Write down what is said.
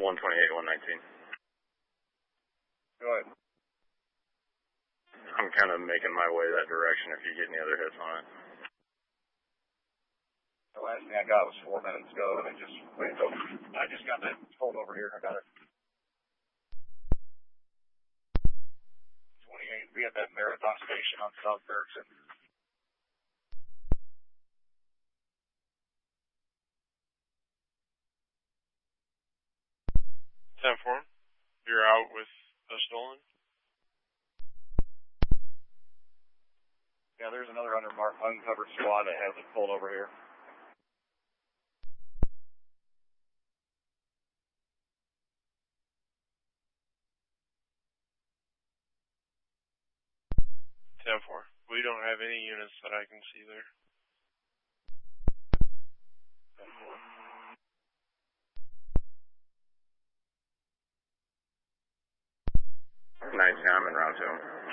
128, 119. Go ahead. I'm kind of making my way that direction if you get any other hits on it. The last thing I got was 4 minutes ago, and it just went over. I just got that pulled over here. I got it. 28. We at that Marathon station on South Bergson. 10-4. You're out with a stolen? Yeah, there's another uncovered squad that has it pulled over here. We don't have any units that I can see there. 19, I'm in round 2.